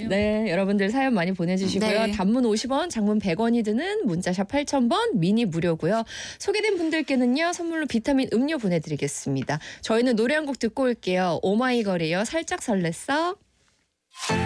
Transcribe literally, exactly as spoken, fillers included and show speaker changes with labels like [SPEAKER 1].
[SPEAKER 1] 네, 여러분들 사연 많이 보내주시고요.
[SPEAKER 2] 네.
[SPEAKER 1] 단문 오십 원, 장문 백 원이 드는 문자샵 팔천 번, 미니 무료고요. 소개된 분들께는요, 선물로 비타민 음료 보내드리겠습니다. 저희는 노래 한 곡 듣고 올게요. 오마이걸이요. 살짝 설렜어.